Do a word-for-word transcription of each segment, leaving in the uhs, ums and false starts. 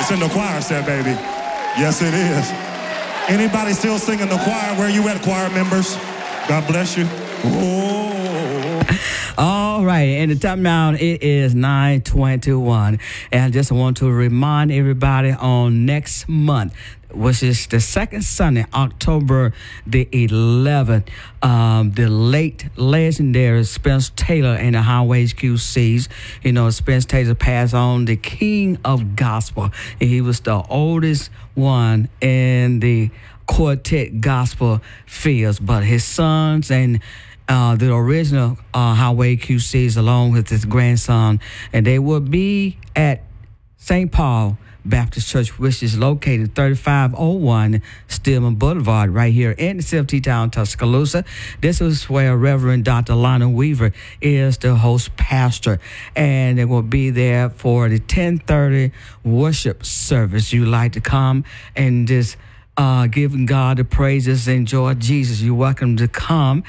It's in the choir set, baby. Yes, it is. Anybody still singing the choir? Where you at, choir members? God bless you. Oh. All right, and the time now it is nine twenty-one, and I just want to remind everybody on next month, which is the second Sunday, October the eleventh, um, the late legendary Spence Taylor and the Highways Q Cs. You know, Spence Taylor passed on, the king of gospel. He was the oldest one in the quartet gospel fields, but his sons and Uh, the original uh, Highway Q Cs along with his grandson, and they will be at Saint Paul Baptist Church, which is located thirty-five oh one Stillman Boulevard right here in the C F T town, Tuscaloosa. This is where Reverend Doctor Lionel Weaver is the host pastor, and they will be there for the ten thirty worship service. You like to come and just Uh, giving God the praises, enjoy Jesus. You're welcome to come.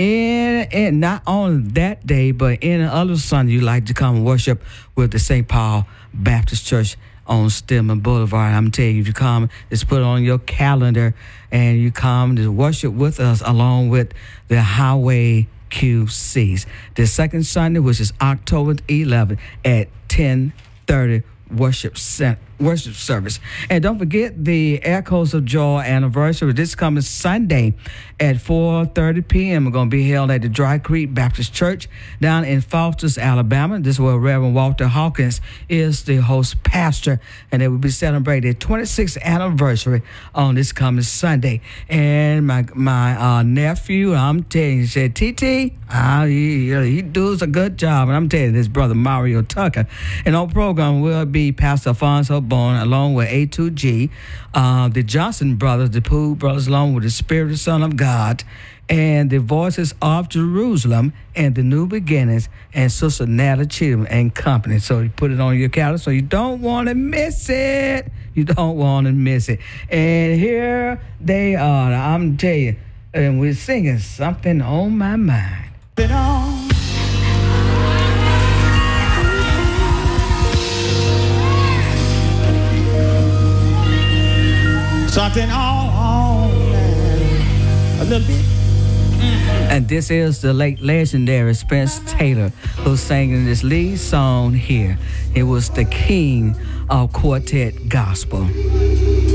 And, and not on that day, but any other Sunday, you like to come and worship with the Saint Paul Baptist Church on Stillman Boulevard. I'm telling you, if you come, just put it on your calendar and you come to worship with us along with the Highway Q Cs. The second Sunday, which is October eleventh at ten thirty worship set, worship service. And don't forget the Echoes of Joy anniversary. This coming Sunday at four thirty p.m. We're going to be held at the Dry Creek Baptist Church down in Foster, Alabama. This is where Reverend Walter Hawkins is the host pastor, and they will be celebrating their twenty-sixth anniversary on this coming Sunday. And my my uh, nephew, I'm telling you, said, T T, uh, he, he does a good job. And I'm telling you, this brother Mario Tucker. And on program will be Pastor Alfonso Bone along with A two G, uh, the Johnson brothers, the Poole brothers, along with the Spirit of Son of God, and the Voices of Jerusalem, and the New Beginnings, and Sister Natalie Cheatham and company. So you put it on your calendar so you don't want to miss it. You don't want to miss it. And here they are. I'm telling you, and we're singing Something on My Mind. It on. Something on, a little bit. And this is the late legendary Spence Taylor who's singing this lead song here. It was the king of quartet gospel.